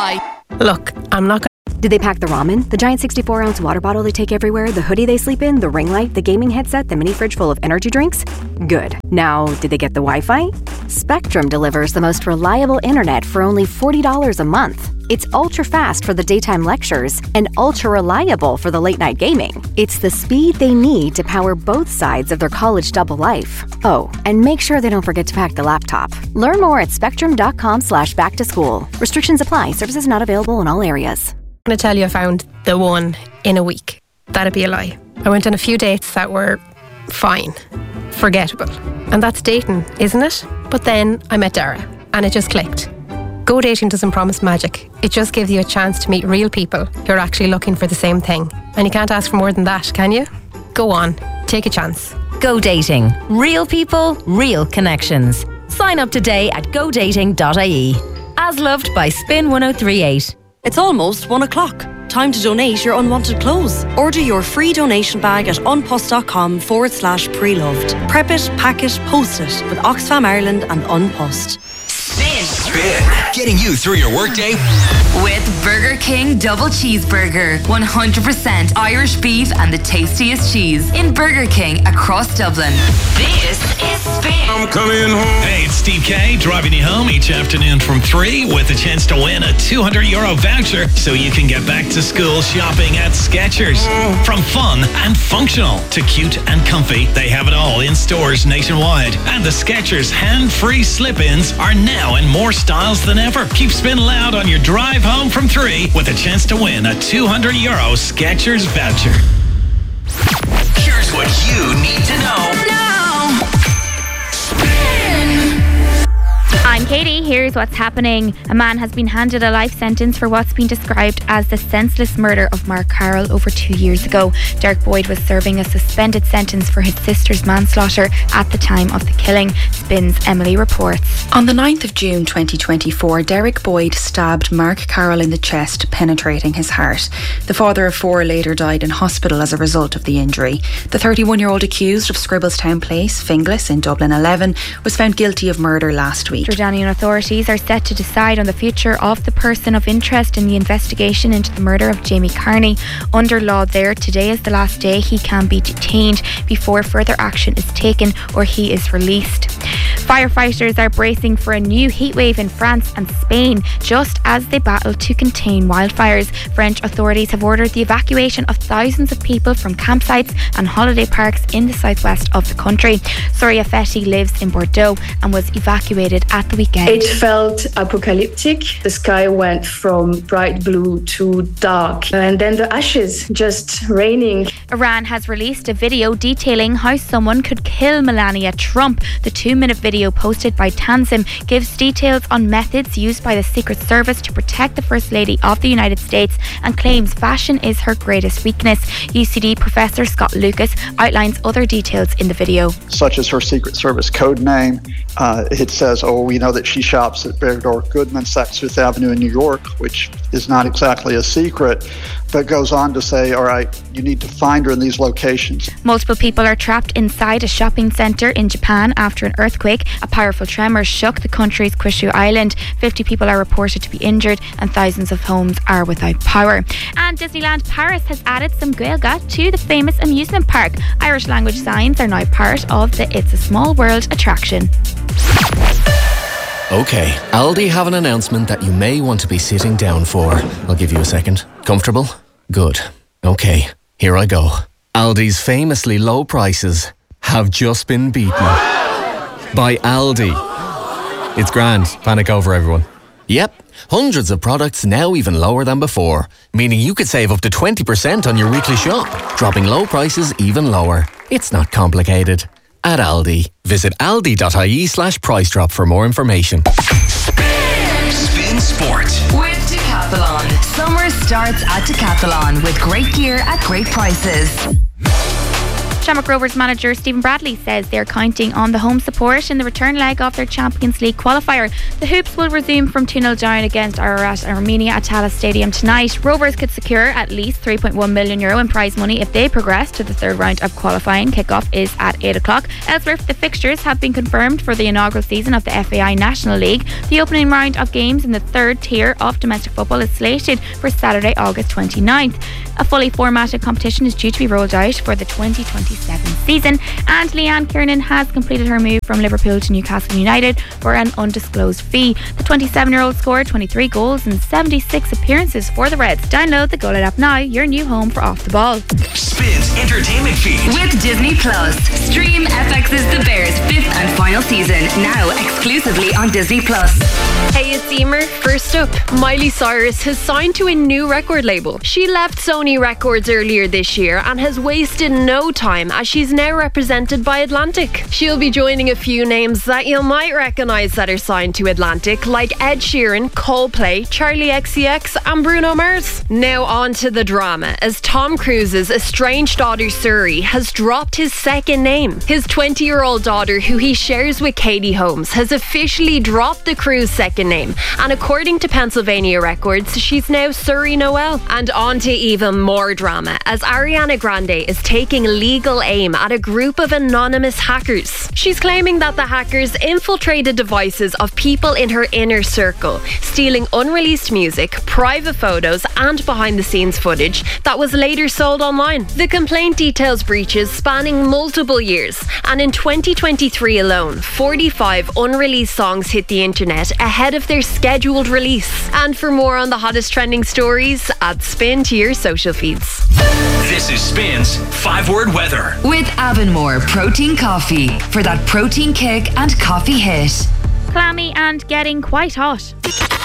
Lie. Look, I'm not Did they pack the ramen, the giant 64-ounce water bottle they take everywhere, the hoodie they sleep in, the ring light, the gaming headset, the mini fridge full of energy drinks? Good. Now, did they get the Wi-Fi? Spectrum delivers the most reliable internet for only $40 a month. It's ultra-fast for the daytime lectures and ultra-reliable for the late-night gaming. It's the speed they need to power both sides of their college double life. Oh, and make sure they don't forget to pack the laptop. Learn more at spectrum.com/back-to-school. Restrictions apply. Services not available in all areas. going to tell you I found the one in a week. That'd be a lie. I went on a few dates that were fine, forgettable. And that's dating, isn't it? But then I met Dara and it just clicked. Go dating doesn't promise magic. It just gives you a chance to meet real people who are actually looking for the same thing. And you can't ask for more than that, can you? Go on, take a chance. Go dating. Real people, real connections. Sign up today at godating.ie. As loved by Spin 1038. It's almost 1 o'clock. Time to donate your unwanted clothes. Order your free donation bag at unpost.com/pre-loved. Prep it, pack it, post it with Oxfam Ireland and Unpost. Spin. Getting you through your workday with Burger King Double Cheeseburger. 100% Irish beef and the tastiest cheese in Burger King across Dublin. This is Spin. I'm coming home. Hey, it's Steve K driving you home each afternoon from 3 with a chance to win a €200 voucher so you can get back to school shopping at Skechers. From fun and functional to cute and comfy, they have it all in stores nationwide. And the Skechers hand-free slip-ins are now in more styles than ever. Keep Spin loud on your drive home from 3 with a chance to win a €200 Skechers voucher. Here's what you need to know now. Spin. I'm Katie. Here's what's happening. A man has been handed a life sentence for what's been described as the senseless murder of Mark Carroll over 2 years ago. Derek Boyd was serving a suspended sentence for his sister's manslaughter at the time of the killing. Spin's Emily reports. On the 9th of June 2024, Derek Boyd stabbed Mark Carroll in the chest, penetrating his heart. The father of 4 later died in hospital as a result of the injury. The 31-year-old accused of Scribbletown Place, Finglas in Dublin 11, was found guilty of murder last week. Jordanian authorities are set to decide on the future of the person of interest in the investigation into the murder of Jamie Carney. Under law there, today is the last day he can be detained before further action is taken or he is released. Firefighters are bracing for a new heatwave in France and Spain just as they battle to contain wildfires. French authorities have ordered the evacuation of thousands of people from campsites and holiday parks in the southwest of the country. Soria Fetti lives in Bordeaux and was evacuated at the weekend. It felt apocalyptic. The sky went from bright blue to dark, and then the ashes just raining. Iran has released a video detailing how someone could kill Melania Trump. The 2-minute video posted by Tanzim gives details on methods used by the Secret Service to protect the First Lady of the United States and claims fashion is her greatest weakness. UCD Professor Scott Lucas outlines other details in the video. Such as her Secret Service code name. It says, we know that she shops at Bergdorf Goodman, Saks Fifth Avenue in New York, which is not exactly a secret, but goes on to say, all right, you need to find her in these locations. Multiple people are trapped inside a shopping centre in Japan after an earthquake. A powerful tremor shook the country's Kyushu island. 50 people are reported to be injured and thousands of homes are without power. And Disneyland Paris has added some Gaeilge to the famous amusement park. Irish language signs are now part of the It's a Small World attraction. Okay, Aldi have an announcement that you may want to be sitting down for. I'll give you a second. Comfortable? Good. Okay, here I go. Aldi's famously low prices have just been beaten by Aldi. It's grand. Panic over, everyone. Yep, hundreds of products now even lower than before, meaning you could save up to 20% on your weekly shop, dropping low prices even lower. It's not complicated. At Aldi. Visit aldi.ie/price drop for more information. Spin Sport with Decathlon. Summer starts at Decathlon with great gear at great prices. Shamrock Rovers manager Stephen Bradley says they're counting on the home support in the return leg of their Champions League qualifier. The Hoops will resume from 2-0 down against Ararat Armenia at Talas Stadium tonight. Rovers could secure at least €3.1 million in prize money if they progress to the third round of qualifying. Kick-off is at 8 o'clock. Elsewhere, the fixtures have been confirmed for the inaugural season of the FAI National League. The opening round of games in the third tier of domestic football is slated for Saturday, August 29th. A fully formatted competition is due to be rolled out for the 2027 season, and Leanne Kiernan has completed her move from Liverpool to Newcastle United for an undisclosed fee. The 27-year-old scored 23 goals in 76 appearances for the Reds. Download the GoLoud app now, your new home for Off the Ball. Spins Entertainment Feed with Disney Plus. Stream FX's The Bears 5th and final season now exclusively on Disney Plus. Hey, it's Emer. First up, Miley Cyrus has signed to a new record label. She left Sony Records earlier this year and has wasted no time as she's now represented by Atlantic. She'll be joining a few names that you might recognise that are signed to Atlantic, like Ed Sheeran, Coldplay, Charlie XCX and Bruno Mars. Now on to the drama, as Tom Cruise's estranged daughter Suri has dropped his second name. His 20-year-old daughter, who he shares with Katie Holmes, has officially dropped the Cruise second name, and according to Pennsylvania records, she's now Suri Noel. And on to even more drama, as Ariana Grande is taking legal aim at a group of anonymous hackers. She's claiming that the hackers infiltrated devices of people in her inner circle, stealing unreleased music, private photos and behind-the-scenes footage that was later sold online. The complaint details breaches spanning multiple years, and in 2023 alone, 45 unreleased songs hit the internet ahead of their scheduled release. And for more on the hottest trending stories, add Spin to your social feeds. This is Spin's 5-word weather with Avonmore Protein Coffee for that protein kick and coffee hit. Clammy and getting quite hot.